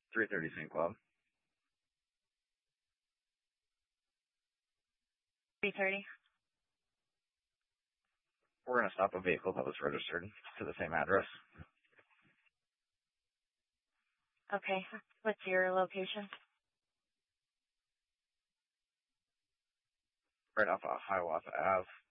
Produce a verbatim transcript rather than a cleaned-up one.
three thirty Saint Club. three thirty. We're going to stop a vehicle that was registered to the same address. Okay. What's your location? Right off of Hiawatha Ave.